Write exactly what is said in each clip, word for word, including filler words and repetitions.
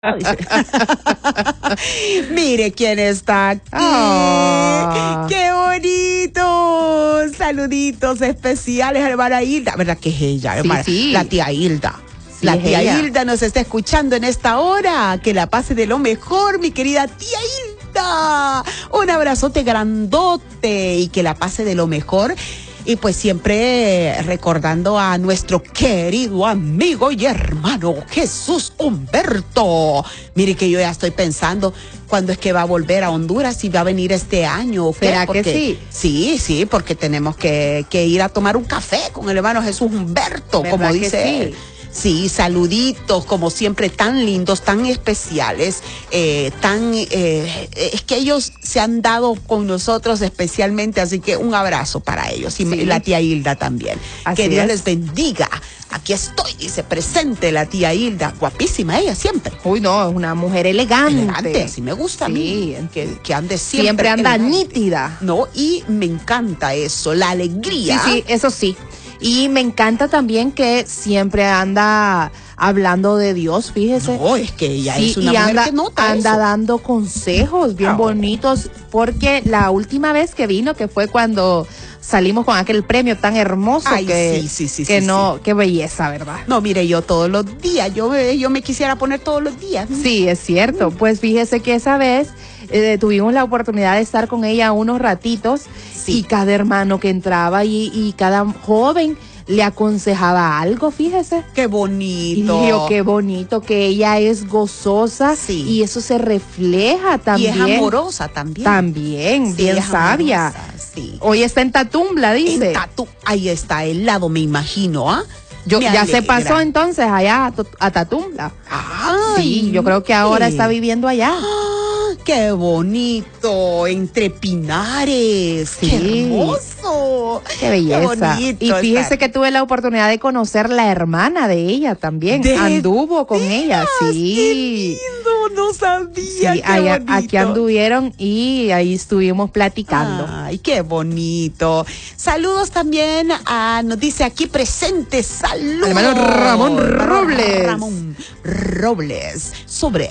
Mire quién está aquí. Oh. ¡Qué bonito! Saluditos especiales a la hermana Hilda. ¿Verdad que es ella, hermana? Sí, sí. La tía Hilda. Sí, la es tía ella. Hilda nos está escuchando en esta hora. Que la pase de lo mejor, mi querida tía Hilda. Un abrazote grandote y que la pase de lo mejor. Y pues siempre recordando a nuestro querido amigo y hermano Jesús Humberto. Mire que yo ya estoy pensando cuándo es que va a volver a Honduras, si va a venir este año o qué. ¿Será porque, que sí? Sí, sí, porque tenemos que, que ir a tomar un café con el hermano Jesús Humberto, como ¿Verdad que dice sí? él. Sí, saluditos, como siempre, tan lindos, tan especiales, eh, tan, eh, es que ellos se han dado con nosotros especialmente, así que un abrazo para ellos, y Sí. la tía Hilda también. Así que Dios es. les bendiga. Aquí estoy, dice, presente la tía Hilda, guapísima ella siempre. Uy, no, es una mujer elegante. Elegante, así me gusta Sí, a mí, que, que ande siempre. Siempre anda elegante. nítida. No, y me encanta eso, la alegría. Sí, sí, eso sí. Y me encanta también que siempre anda hablando de Dios, fíjese. No, es que ella Sí, es una y mujer anda, que nota anda eso. dando consejos bien Oh. bonitos, porque la última vez que vino, que fue cuando salimos con aquel premio tan hermoso, Ay, que, sí, sí, sí, que sí, no, qué belleza, ¿verdad? No, mire, yo todos los días, yo, me- yo me quisiera poner todos los días. Sí, es cierto. Pues fíjese que esa vez eh, tuvimos la oportunidad de estar con ella unos ratitos, Sí. y cada hermano que entraba y, y cada joven le aconsejaba algo, fíjese. Qué Y bonito. dije yo, qué bonito, que ella es gozosa, Sí. y eso se refleja Y también. es amorosa también. También, Sí, bien es sabia. amorosa, sí. Hoy está en Tatumbla, dice. En Tatu- ahí está, helado, me imagino, ¿ah? Yo, Me ya se alegra. pasó entonces allá a, Tu- a Tatumbla. Ay, Sí, yo creo que ahora mire. está viviendo allá. ¡Ah, qué bonito! Entre pinares. Sí. ¡Qué hermoso! Qué belleza. bonito Y fíjese estar. que tuve la oportunidad de conocer la hermana de ella también. ¿De Anduvo con ella, ¡Qué sí. lindo! No sabía. Sí, qué allá- bonito. aquí anduvieron y ahí estuvimos platicando. Ay, qué bonito. Saludos también a, nos dice aquí presente, saludos. Al hermano Ramón Robles. Ramón Robles, sobre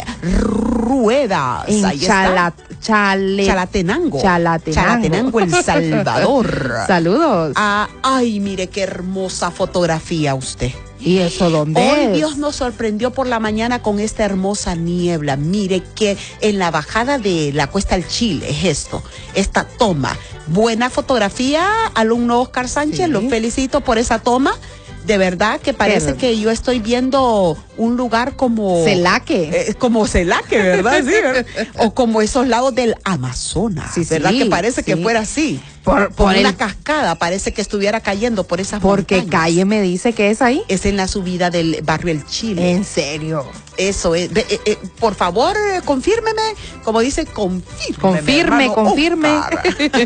ruedas. En Ahí Chala- está. Chale- Chalatenango. Chalatenango. Chalatenango, El Salvador. Saludos. Ah, ay, mire qué hermosa fotografía usted. ¿Y eso dónde Hoy es? Dios nos sorprendió por la mañana con esta hermosa niebla. Mire que en la bajada de la Cuesta del Chile es esto, esta toma. Buena fotografía, alumno Oscar Sánchez, Sí. lo felicito por esa toma. De verdad que parece Pero- que yo estoy viendo un lugar como... Celaque. Eh, como Celaque, ¿verdad? Sí, ¿verdad? O como esos lados del Amazonas, Sí, sí, ¿verdad? Que parece que sí. fuera así. Por- Por, por una el- cascada, parece que estuviera cayendo por esas Porque montañas. calle me dice que es ahí. Es en la subida del barrio El Chile. En serio. Eso es. Ve, eh, eh, por favor, eh, confírmeme. Como dice, confírmeme. Confirme, hermano confirme. Oscar.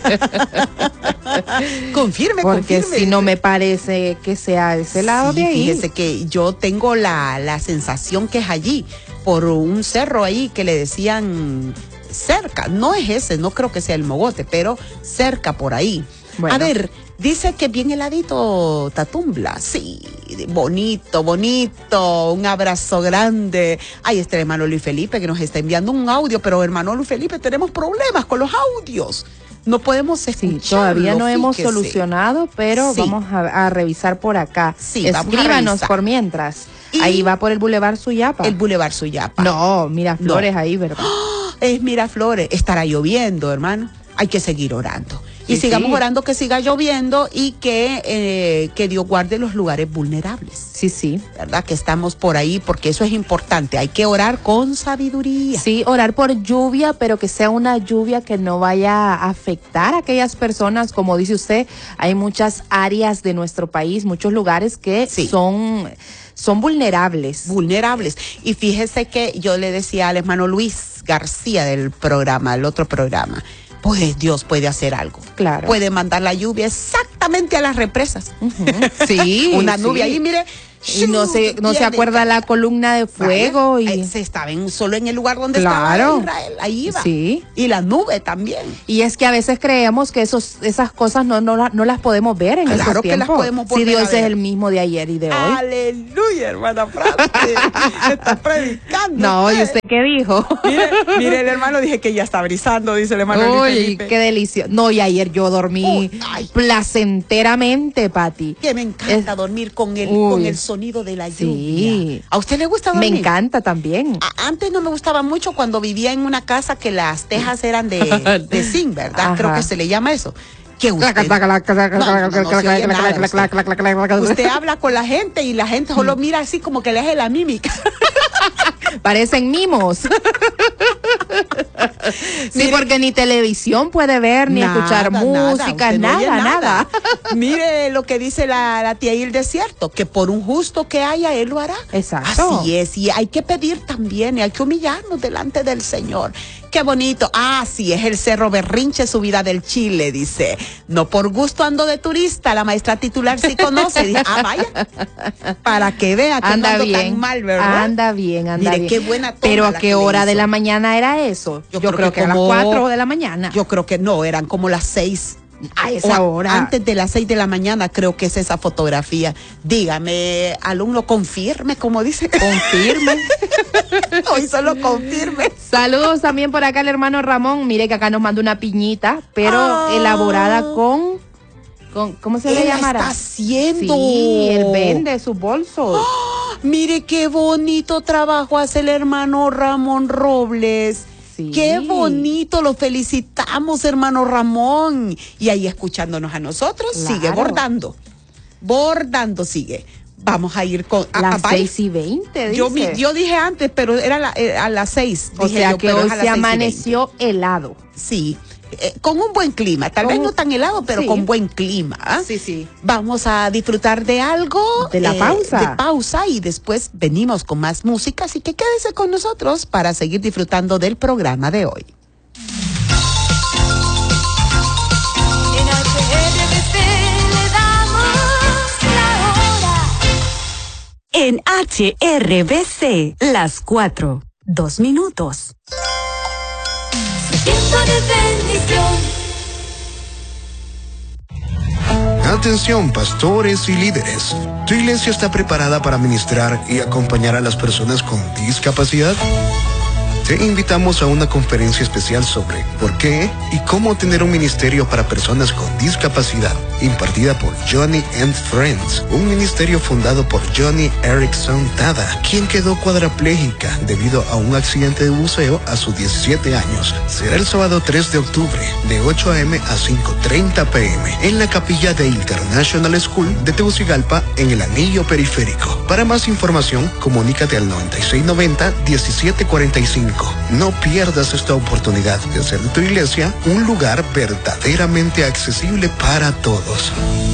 confirme, Porque confirme. si no me parece que sea ese lado Sí, de ahí. fíjese que yo tengo la, la sensación que es allí, por un cerro ahí que le decían cerca. No es ese, no creo que sea el Mogote, pero cerca por ahí. Bueno. A ver, dice que bien heladito Tatumbla. Sí, bonito, bonito. Un abrazo grande. Ahí está el hermano Luis Felipe que nos está enviando un audio, pero hermano Luis Felipe, tenemos problemas con los audios. No podemos Sí, escucharlo. todavía no hemos fíjese. solucionado, pero Sí. vamos a, a revisar por acá. Sí, vamos a Escríbanos revisar. por mientras. Y- Ahí va por el Boulevard Suyapa. El Boulevard Suyapa. No, mira Flores ahí, ¿verdad? Es Miraflores, estará lloviendo, hermano. Hay que seguir orando. Y Sí, sigamos sí. orando que siga lloviendo y que, eh, que Dios guarde los lugares vulnerables. Sí, sí. ¿Verdad? Que estamos por ahí, porque eso es importante. Hay que orar con sabiduría. Sí, orar por lluvia, pero que sea una lluvia que no vaya a afectar a aquellas personas. Como dice usted, hay muchas áreas de nuestro país, muchos lugares que Sí. son, son vulnerables. Vulnerables. Y fíjese que yo le decía al hermano Luis García del programa, el otro programa, pues Dios puede hacer algo. Claro. Puede mandar la lluvia exactamente a las represas. Ujú. Sí. Una sí. nube ahí, mire, Y no se, no se acuerda la columna de fuego. Vaya, y se estaba en, solo en el lugar donde claro. estaba Israel, ahí iba. Sí. Y la nube también. Y es que a veces creemos que esos, esas cosas no, no, no las podemos ver en claro estos que tiempos. las podemos si volver Dios a ver. es el mismo de ayer y de hoy. Aleluya, hermana Francis. Está predicando. No, ¿y usted qué dijo? Mire, mire, el hermano dije que ya está brisando, dice el hermano. Uy, qué delicioso. No, y ayer yo dormí Uy, ay. placenteramente, Pati. Que me encanta es, dormir con el, uy, con el sonido de la sí. lluvia. ¿A usted le gusta dormir? Me encanta también. A, antes no me gustaba mucho cuando vivía en una casa que las tejas eran de, de zinc, ¿verdad? Ajá. Creo que se le llama eso. Que usted, no, no, no se oye nada, usted. Usted habla con la gente y la gente solo mira así como que le hace la mímica. Parecen mimos. Sí, mire, porque ni televisión puede ver, ni nada, escuchar música, nada, nada, no nada. Mire lo que dice la, la tía Il Desierto, que por un justo que haya, él lo hará. Exacto. Así es, y hay que pedir también, y hay que humillarnos delante del Señor. Qué bonito. Ah, sí, es el Cerro Berrinche, subida del Chile, dice. No por gusto ando de turista, la maestra titular sí conoce. Dice, ah, vaya, para que vea que anda no ando bien, tan mal, ¿verdad? Anda bien, anda Mire, bien. qué buena toma. Pero ¿a la qué que hora de la mañana era eso? Yo, Yo creo, creo que, que como, a las cuatro de la mañana. Yo creo que no, eran como las seis. A esa o hora. Antes de las seis de la mañana creo que es esa fotografía. Dígame, alumno, confirme, como dice. Confirme. Hoy solo confirme. Saludos también por acá al hermano Ramón. Mire que acá nos manda una piñita, pero ah. elaborada con, con ¿cómo se le llamará? Está haciendo. Sí, él vende sus bolsos. ¡Oh! Mire qué bonito trabajo hace el hermano Ramón Robles. Sí. Qué bonito, lo felicitamos, hermano Ramón. Y ahí escuchándonos a nosotros, claro. Sigue bordando. Bordando sigue. Vamos a ir con... A, las a, seis y veinte, dice. Yo, yo dije antes, pero era la, eh, a las seis. O dije sea yo, que hoy se amaneció helado. Sí. Eh, con un buen clima, tal con, vez no tan helado, pero sí. Con buen clima. ¿eh? Sí, sí. Vamos a disfrutar de algo. De la eh, pausa. De pausa y después venimos con más música, así que quédese con nosotros para seguir disfrutando del programa de hoy. En H R B C le damos la hora. En H R B C, las cuatro, dos minutos. Tiempo de bendición. Atención, pastores y líderes. ¿Tu iglesia está preparada para ministrar y acompañar a las personas con discapacidad? Te invitamos a una conferencia especial sobre por qué y cómo tener un ministerio para personas con discapacidad, impartida por Johnny and Friends, un ministerio fundado por Johnny Erickson Tada, quien quedó cuadraplégica debido a un accidente de buceo a sus diecisiete años. Será el sábado tres de octubre, de ocho a eme a cinco treinta pe eme, en la capilla de International School de Tegucigalpa, en el Anillo Periférico. Para más información, comunícate al noventa y seis noventa, diecisiete cuarenta y cinco. No pierdas esta oportunidad de hacer de tu iglesia un lugar verdaderamente accesible para todos.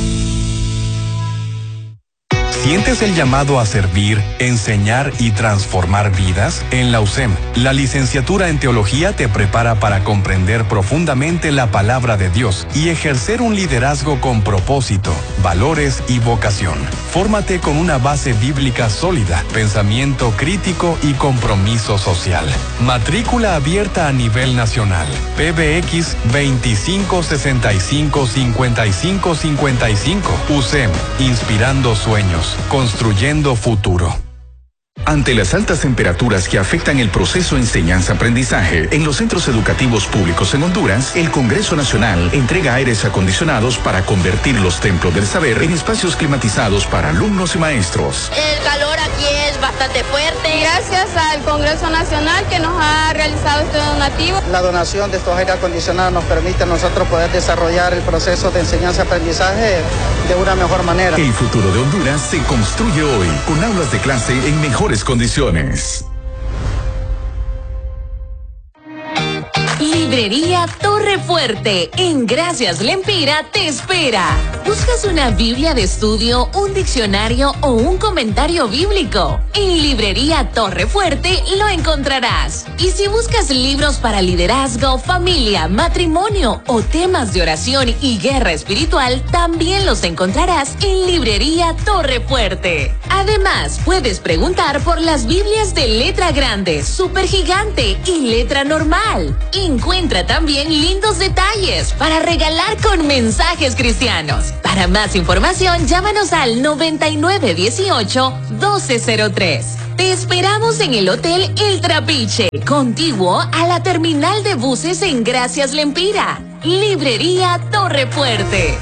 ¿Sientes el llamado a servir, enseñar y transformar vidas? En la U S E M, la licenciatura en Teología te prepara para comprender profundamente la palabra de Dios y ejercer un liderazgo con propósito, valores y vocación. Fórmate con una base bíblica sólida, pensamiento crítico y compromiso social. Matrícula abierta a nivel nacional. P B X veinticinco sesenta y cinco cincuenta y cinco cincuenta y cinco. U S E M, inspirando sueños, construyendo futuro. Ante las altas temperaturas que afectan el proceso enseñanza-aprendizaje en los centros educativos públicos en Honduras, el Congreso Nacional entrega aires acondicionados para convertir los templos del saber en espacios climatizados para alumnos y maestros. El calor aquí es bastante fuerte. Gracias al Congreso Nacional que nos ha realizado este donativo. La donación de estos aires acondicionados nos permite a nosotros poder desarrollar el proceso de enseñanza-aprendizaje de una mejor manera. El futuro de Honduras se construye hoy con aulas de clase en mejores condiciones. Y Librería Torre Fuerte, en Gracias Lempira, te espera. ¿Buscas una Biblia de estudio, un diccionario o un comentario bíblico? En Librería Torre Fuerte lo encontrarás. Y si buscas libros para liderazgo, familia, matrimonio o temas de oración y guerra espiritual, también los encontrarás en Librería Torre Fuerte. Además, puedes preguntar por las Biblias de letra grande, super gigante y letra normal. Encuentra también lindos detalles para regalar con mensajes cristianos. Para más información, llámanos al noventa y nueve dieciocho doce cero tres. Te esperamos en el Hotel El Trapiche, contiguo a la terminal de buses en Gracias Lempira. Librería Torre Fuerte.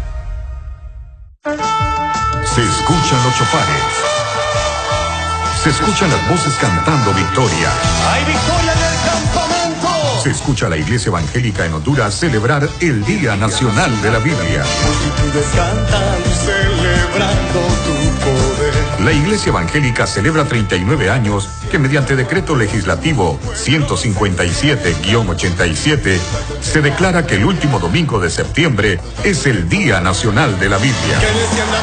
Se escuchan los chofares. Se escuchan las voces cantando victoria. ¡Hay victoria en el campamento! Se escucha a la Iglesia Evangélica en Honduras celebrar el Día Nacional de la Biblia. Multitudes cantan celebrando tu poder. La Iglesia Evangélica celebra treinta y nueve años que mediante decreto legislativo ciento cincuenta y siete guión ochenta y siete se declara que el último domingo de septiembre es el Día Nacional de la Biblia. Que descienda